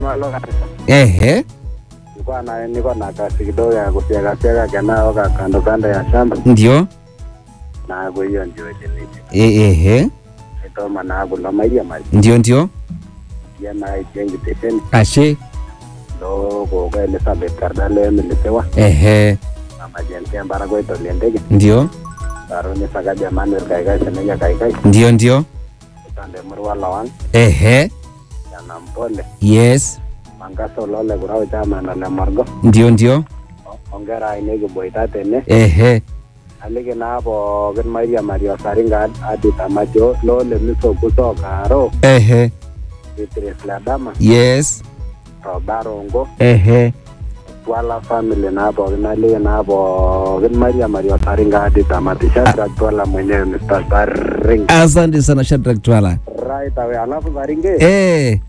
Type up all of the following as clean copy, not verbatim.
Ehe. Niko na kazi kidogo ya kufyeka kenao kando kando ya shamba. Ndio. Na kwa hiyo ndio ile. Ehe. Ito maana kuna maji maji. Ndio. Ya na ijengi tena. Ashe. Ndo kwa ile sabe kardale nilipewa. Ehe. Mama jensi mbara kwa ito liendege. Ndio. Baro ni saka jamani kai senenya kai. Ndio. Tande murwa lawan. Ehe. Ya na mpole. Yes. Mangaso lole kurao chama na margo. Ndio. Ongera inege boita tene. Ehe. Alike na hapo kan Maria Saringa hadi tamacho lole miso kutoka ro. Ehe. Itresla dama. Yes. Barongo. Ehe. Wala family na hapo nali na hapo kan Maria Saringa hadi tamatisha Twala mwenyewe Mr. Saringa. Asante sana Shadrack Twala. Right away alafu Saringa.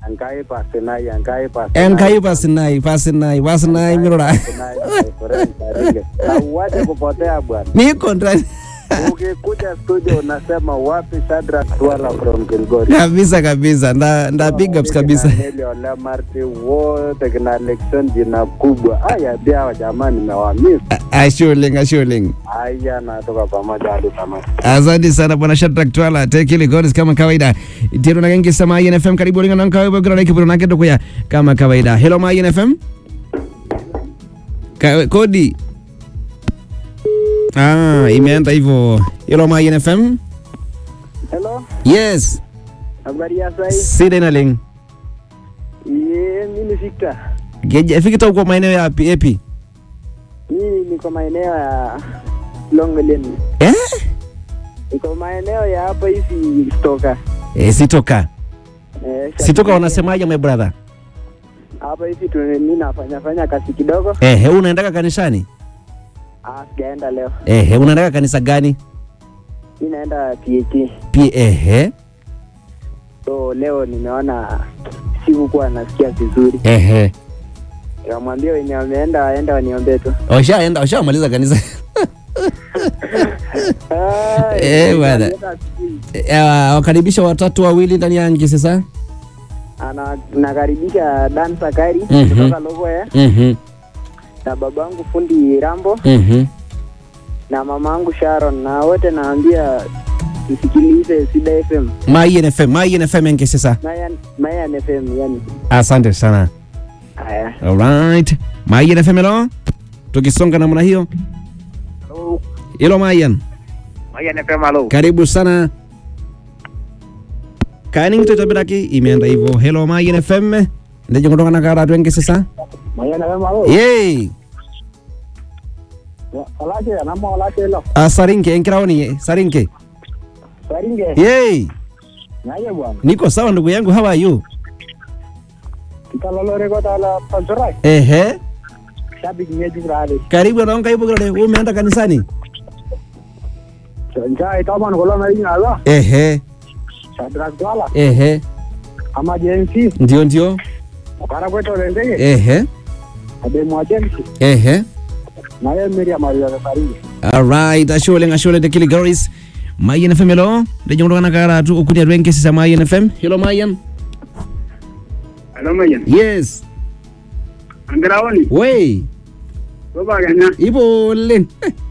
Enkai pasinai mirora. Waje kupotea bwana. Niko ndani. Ukikuja studio unasema wapi Shadrack Twala from Kilgore. Kabisa. Nda big ups kabisa. Ole Marti wote kina election jina kubwa. Haya pia jamani nimewamiss. Ashuling. Haya natoka pamoja hadi pamoja. Asante sana bwana Shadrack Twala. Take ile goals kama kawaida. Tiro na gengi sama INFM karibu linga na kawaida bora like bora nake dokuya kama kawaida. Hello my INFM. Kodi. Imeenda hivyo. Hello my INFM. Hello. Yes. Habari ya sai? Sidenaling. Mimi Victor. Victor uko maeneo ya yapi? Mimi niko maeneo ya Longlen. Niko maeneo ya hapa hivi Stoka. Sitoka. Sitoka wanasemaje my brother? Hapa hivi mimi nafanya kazi kidogo. Unaenda kanisani? Sijaenda leo. Unaenda kanisa gani? Mimi naenda PAK. So leo nimeona sikuwa nasikia vizuri. Nikamwambia wenye wameenda waenda waniombee tu. Washamaliza kanisa. Bwana. Wakaribisha watatu wawili ndani ya nje sasa. Nakaribisha Dan Sakari kutoka Logoya. Na babangu fundi Rambo. Na mamangu Sharon na wote naambia tusikilize Sida FM. My FM nge sasa. My FM yani. Asante sana. Haya. Alright. My FM lo. Tukisonga namna hiyo. Hello Mayan. Mayan FM alo. Karibu sana. Kaning tutabiraki imeenda hivyo. Hello Mayan FM. Ndio kutoka na kara tu sasa. Mayan FM alo. Yey. Alaje anamo alaje lo. Saringe enkraoni Saringe. Yey. Naye bwana. Niko sawa ndugu yangu, how are you? Kitalolore ko tala panzorai. Shabiki nyeji brale. Karibu naonga ipo grade. Umeenda kanisani? Njai kama ngola na ina ala. Shadrack Twala. Ama jensi. Ndio. Para kwetu lendege. Ade mwajensi. Na yeye Maria Saringa. Alright, ashole the Kili Girls. Mayan FM hello. Ndio kutoka na kara tu ukudia wengi sasa Mayan FM. Hello Mayan. Hello Mayan. Yes. Andiraoni. Wey. Baba ganya. Ibo len.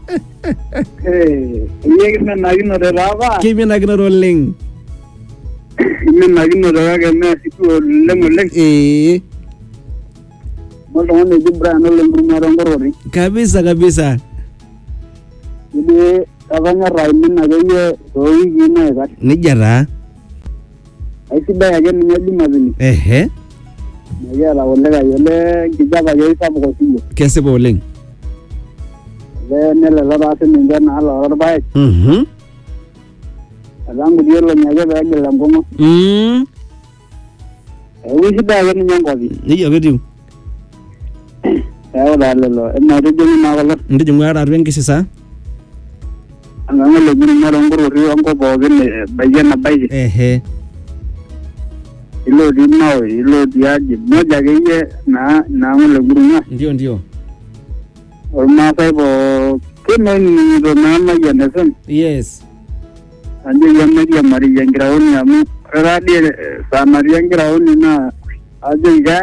Yegna nagino de lava. Kimi nagino rolling. Ime nagino de ga me situ leng. Mo tawone jibra no leng ngorori. Kabisa. Ini abanya raimin nagaye doi gina ga. Nijara. Ai sibaya ga nyali mabini. Ya la olega yele kijaba yaisa bokosiyo. Kese boleng. Le nela la base ninga na la la bai. Alangu dielo nyaga ba gela ngomo. Wi sibaya ga nyangobi. Niyo gedi. Wala lo. Na rejo na wala. Ndio ngara wengi sasa. Angangale gini marongoro ri ango bogene bayana baye. Ilo dinao ilo diaje moja geye na ngule guruma. Ndio. Orma saibo kenen do na Mayan FM. Yes. Ande Maria Ngraoni amu radio sa Maria Ngraoni na Aje